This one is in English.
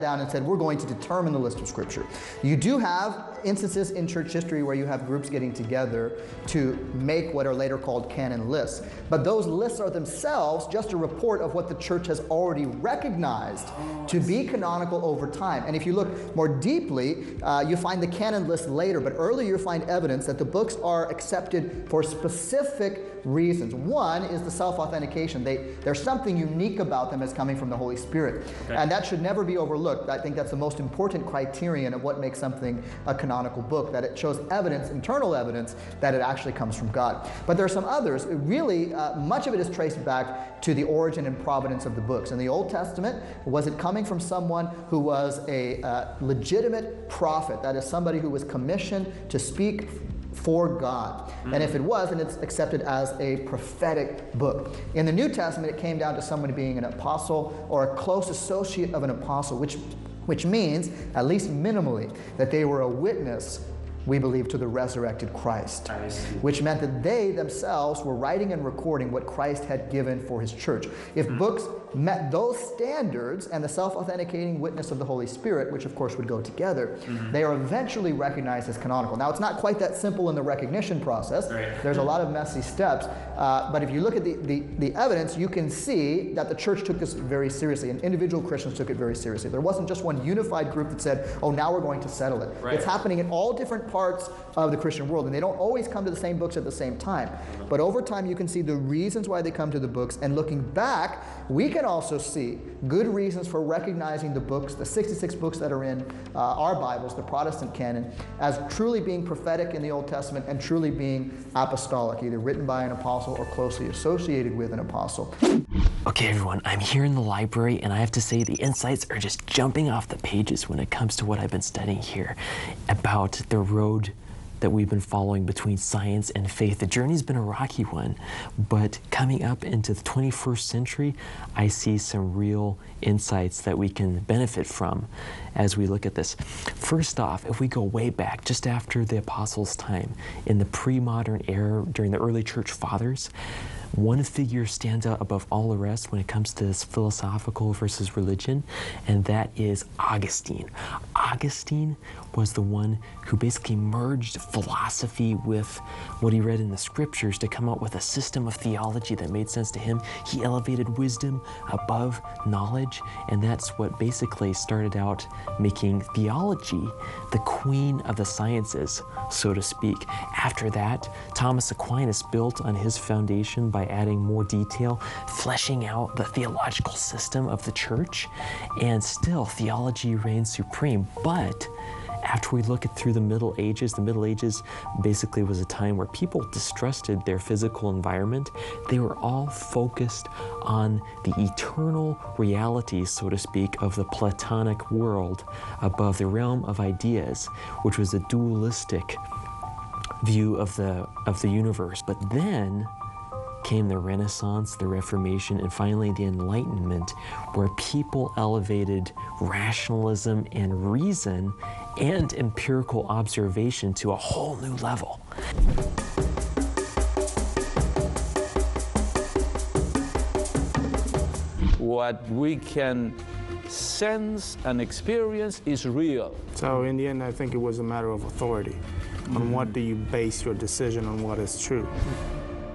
down and said, we're going to determine the list of Scripture. You do have instances in church history where you have groups getting together to make what are later called canon lists. But those lists are themselves just a report of what the church has already recognized to be canonical over time. And if you look more deeply, you find the canon list later, but earlier you find evidence that the books are accepted for specific reasons. One is the self-authentication. There's something unique about them as coming from the Holy Spirit. Okay. And that should never be overlooked. I think that's the most important criterion of what makes something a canonical book, that it shows evidence, internal evidence, that it actually comes from God. But there are some others. Really, much of it is traced back to the origin and providence of the books. In the Old Testament, was it coming from someone who was a legitimate prophet, that is, somebody who was commissioned to speak for God? And if it was, then it's accepted as a prophetic book. In the New Testament, it came down to somebody being an apostle or a close associate of an apostle, which means, at least minimally, that they were a witness, we believe, to the resurrected Christ, which meant that they themselves were writing and recording what Christ had given for his church. If books met those standards and the self-authenticating witness of the Holy Spirit, which of course would go together, they are eventually recognized as canonical. Now, it's not quite that simple in the recognition process. There's a lot of messy steps, but if you look at the evidence, you can see that the church took this very seriously, and individual Christians took it very seriously. There wasn't just one unified group that said, oh, now we're going to settle it. It's happening in all different parts of the Christian world, and they don't always come to the same books at the same time. But over time, you can see the reasons why they come to the books, and looking back, we can also see good reasons for recognizing the books, the 66 books that are in our Bibles, the Protestant canon, as truly being prophetic in the Old Testament and truly being apostolic, either written by an apostle or closely associated with an apostle. Okay, everyone, I'm here in the library, and I have to say the insights are just jumping off the pages when it comes to what I've been studying here about the road that we've been following between science and faith. The journey's been a rocky one, but coming up into the 21st century, I see some real insights that we can benefit from as we look at this. First off, if we go way back, just after the Apostles' time, in the pre-modern era, during the early church fathers, one figure stands out above all the rest when it comes to this philosophical versus religion, and that is Augustine. Augustine was the one who basically merged philosophy with what he read in the scriptures to come up with a system of theology that made sense to him. He elevated wisdom above knowledge, and that's what basically started out making theology the queen of the sciences, so to speak. After that, Thomas Aquinas built on his foundation by adding more detail, fleshing out the theological system of the church, and still theology reigns supreme. But after we look at through the Middle Ages basically was a time where people distrusted their physical environment. They were all focused on the eternal realities, so to speak, of the Platonic world above the realm of ideas, which was a dualistic view of the universe. But then came the Renaissance, the Reformation, and finally the Enlightenment, where people elevated rationalism and reason and empirical observation to a whole new level. What we can sense and experience is real. So in the end, I think it was a matter of authority. On what do you base your decision on what is true?